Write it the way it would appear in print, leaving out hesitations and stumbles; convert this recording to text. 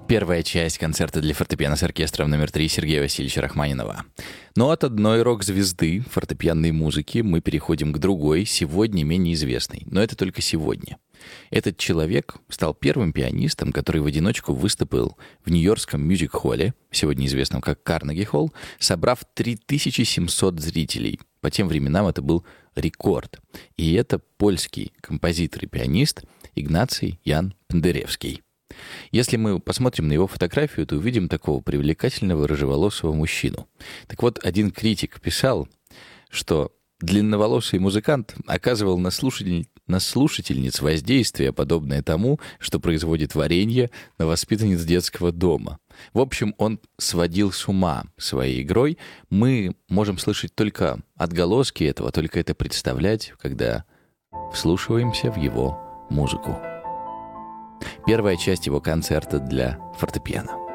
Первая часть концерта для фортепиано с оркестром номер 3 Сергея Васильевича Рахманинова. Но от одной рок-звезды фортепианной музыки мы переходим к другой, сегодня менее известной. Но это только сегодня. Этот человек стал первым пианистом, который в одиночку выступил в Нью-Йоркском мюзик-холле, сегодня известном как Карнеги-холл, собрав 3700 зрителей. По тем временам это был рекорд. И это польский композитор и пианист Игнаций Ян Пендеревский. Если мы посмотрим на его фотографию, то увидим такого привлекательного рыжеволосого мужчину. Так вот, один критик писал, что длинноволосый музыкант оказывал на слушательниц воздействие, подобное тому, что производит варенье на воспитанниц детского дома. В общем, он сводил с ума своей игрой. Мы можем слышать только отголоски этого, только это представлять, когда вслушиваемся в его музыку. Первая часть его концерта для фортепиано.